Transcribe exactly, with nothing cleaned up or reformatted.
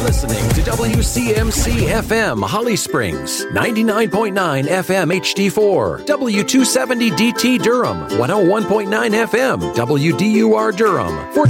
Listening to W C M C F M Holly Springs, ninety-nine point nine F M H D four, W two seventy D T Durham, one oh one point nine F M W D U R Durham,